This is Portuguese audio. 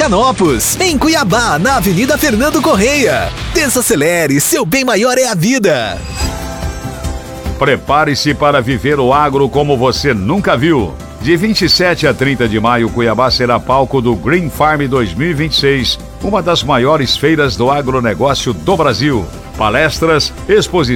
Canopus. Em Cuiabá, na Avenida Fernando Correia. Desacelere, seu bem maior é a vida. Prepare-se para viver o agro como você nunca viu. De 27 a 30 de maio, Cuiabá será palco do Green Farm 2026, uma das maiores feiras do agronegócio do Brasil. Palestras, exposições